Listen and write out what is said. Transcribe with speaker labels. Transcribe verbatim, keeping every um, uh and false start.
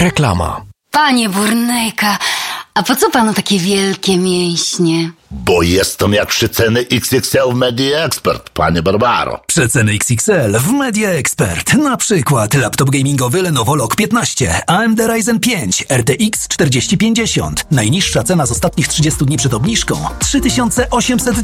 Speaker 1: Reklama.
Speaker 2: Panie Burnejka, a po co panu takie wielkie mięśnie?
Speaker 3: Bo jestem jak przeceny X X L w Media Expert, panie Barbaro.
Speaker 4: Przeceny X X L w Media Expert. Na przykład laptop gamingowy Lenovo Log piętnaście, A M D Ryzen pięć, R T X czterdzieści pięćdziesiąt. Najniższa cena z ostatnich trzydziestu dni przed obniżką trzy tysiące osiemset